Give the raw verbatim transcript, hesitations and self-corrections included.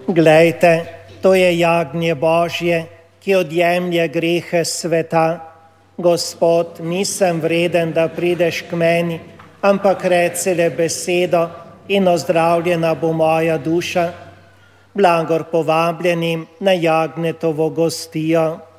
Glejte, to je jagnje Božje, ki odjemlje grehe sveta. Gospod, nisem vreden, da prideš k meni, ampak reci le besedo in ozdravljena bo moja duša. Blagor povabljenim na jagnjetovo gostijo.